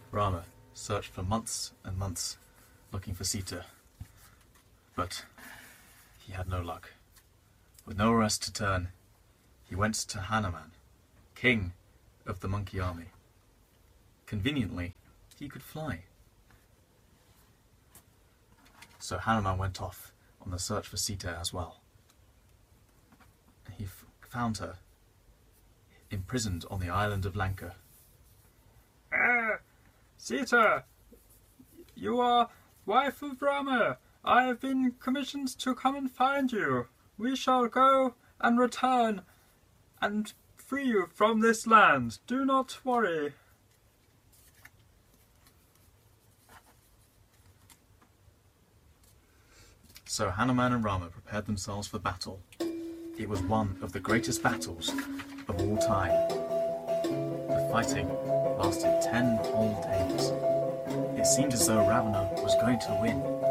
Rama searched for months and months looking for Sita, but he had no luck. With nowhere else to turn, he went to Hanuman, king of the monkey army. Conveniently, he could fly. So Hanuman went off on the search for Sita as well. He found her imprisoned on the island of Lanka. Sita, you are wife of Rama. I have been commissioned to come and find you. We shall go and return and free you from this land. Do not worry. So Hanuman and Rama prepared themselves for battle. It was one of the greatest battles of all time. The fighting lasted 10 whole days. It seemed as though Ravana was going to win.